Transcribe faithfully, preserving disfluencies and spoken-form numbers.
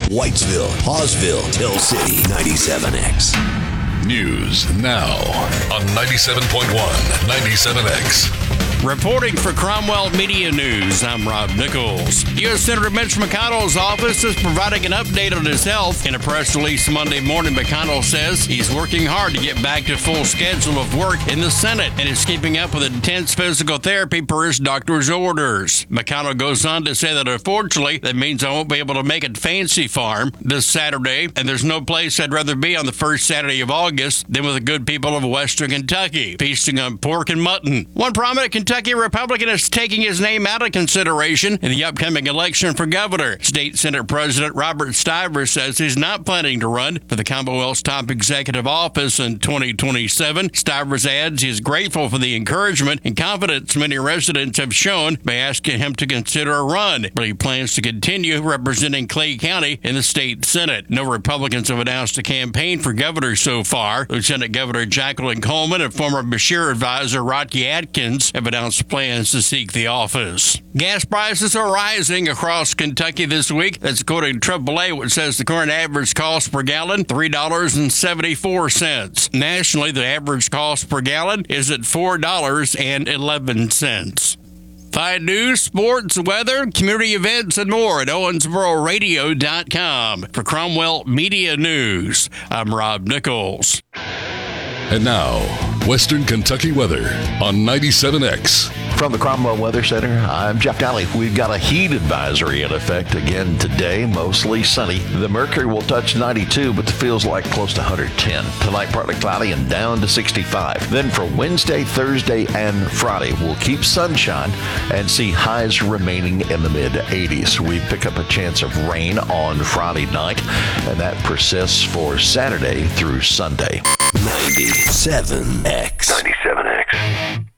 Whitesville, Hawesville, Hill City, ninety-seven X. News now on ninety-seven point one, ninety-seven X. Reporting for Cromwell Media News, I'm Rob Nichols. U S Senator Mitch McConnell's office is providing an update on his health. In a press release Monday morning, McConnell says he's working hard to get back to full schedule of work in the Senate and is keeping up with intense physical therapy per his doctor's orders. McConnell goes on to say that unfortunately, that means I won't be able to make it Fancy Farm this Saturday, and there's no place I'd rather be on the first Saturday of August than with the good people of Western Kentucky, feasting on pork and mutton. One prominent Kentucky Republican is taking his name out of consideration in the upcoming election for governor. State Senate President Robert Stivers says he's not planning to run for the Commonwealth's top executive office in twenty twenty-seven. Stivers adds he is grateful for the encouragement and confidence many residents have shown by asking him to consider a run, but he plans to continue representing Clay County in the state Senate. No Republicans have announced a campaign for governor so far. Lieutenant Governor Jacqueline Coleman and former Beshear advisor Rocky Atkins have announced plans to seek the office. Gas prices are rising across Kentucky this week. That's according to triple A, which says the current average cost per gallon, three dollars and seventy-four cents. Nationally, the average cost per gallon is at four dollars and eleven cents. Find news, sports, weather, community events, and more at owensboro radio dot com. For Cromwell Media News, I'm Rob Nichols. And now, Western Kentucky weather on ninety-seven X. From the Cromwell Weather Center, I'm Jeff Daly. We've got a heat advisory in effect again today, mostly sunny. The mercury will touch ninety-two, but it feels like close to one hundred ten. Tonight, partly cloudy and down to sixty-five. Then for Wednesday, Thursday, and Friday, we'll keep sunshine and see highs remaining in the mid eighties. We pick up a chance of rain on Friday night, and that persists for Saturday through Sunday. ninety-seven X. ninety-seven X.